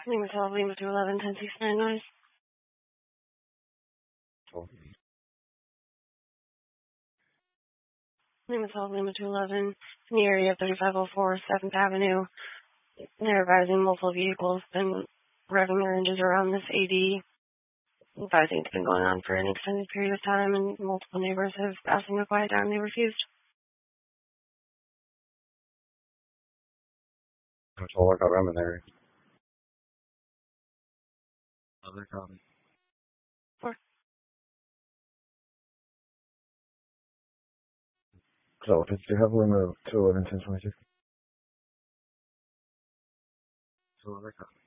Lima 12, Lima 211, 1069 noise. Lima 12, Lima 211, in the area of 3504 7th Avenue. They're advising multiple vehicles been revving their engines around this AD. Advising it's been going on for an extended period of time, and multiple neighbors have asked them to quiet down, and they refused. Control, I got rum in there. Other copy. 4. So, did you have room of 211, 1026? So, other copy.